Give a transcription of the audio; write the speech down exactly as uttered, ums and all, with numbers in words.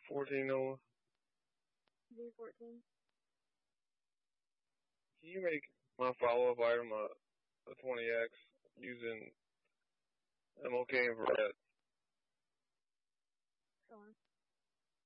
fourteen, Noah. V fourteen. Can you make my follow-up item a, a twenty X using M L K and Verret?